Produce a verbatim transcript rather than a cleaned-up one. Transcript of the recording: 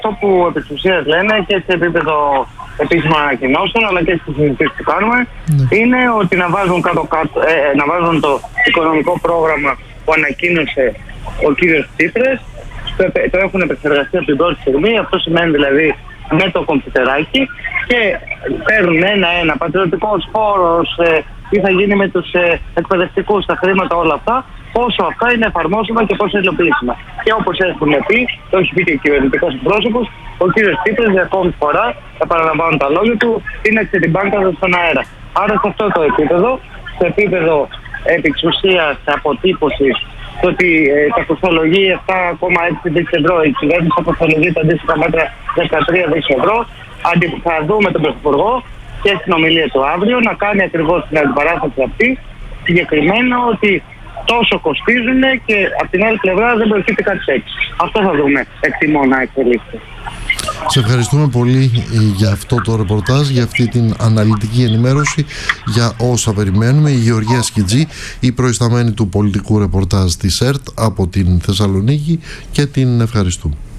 αυτό που επί της ουσίας λένε και σε επίπεδο επίσημων ανακοινώσεων αλλά και στις συζητήσεις που κάνουμε ναι. είναι ότι να βάζουν, κάτω, κάτω, ε, να βάζουν το οικονομικό πρόγραμμα που ανακοίνωσε ο κύριος Τσίπρας, το, το έχουν επεξεργαστεί από την πρώτη στιγμή. Αυτό σημαίνει δηλαδή με το κομπιουτεράκι και παίρνουν ένα-ένα πατριωτικός φόρος, ε, τι θα γίνει με τους ε, εκπαιδευτικούς, τα χρήματα, όλα αυτά, πόσο αυτά είναι εφαρμόσιμα και πόσο υλοποιήσιμα. Και όπως έχουν πει, το έχει πει και ο κυβερνητικός πρόσωπος, ο κύριος Τσίπρας για ακόμη φορά, θα παραλαμβάνω τα λόγια του, τίναξε την μπάνκα στον αέρα. Άρα σε αυτό το επίπεδο, στο επίπεδο επί της ουσίας αποτύπωσης, το ότι ε, τα κοστολογεί επτά κόμμα έξι δισεκατομμύρια ευρώ, η κυβέρνηση αποστολογεί τα αντίστοιχα μέτρα δεκατρία δισεκατομμύρια ευρώ, θα δούμε τον Πρωθυπουργό και στην ομιλία του αύριο να κάνει ακριβώς την αντιπαράσταση αυτή, συγκεκριμένα ότι τόσο κοστίζουν και από την άλλη πλευρά δεν προκύπτει κάτι τέτοιο. Αυτό θα δούμε, εκτιμώ, να εξελίξει. Σε ευχαριστούμε πολύ για αυτό το ρεπορτάζ, για αυτή την αναλυτική ενημέρωση, για όσα περιμένουμε. Η Γεωργία Σκιτζή, η προϊσταμένη του πολιτικού ρεπορτάζ της ΕΡΤ από την Θεσσαλονίκη, και την ευχαριστούμε.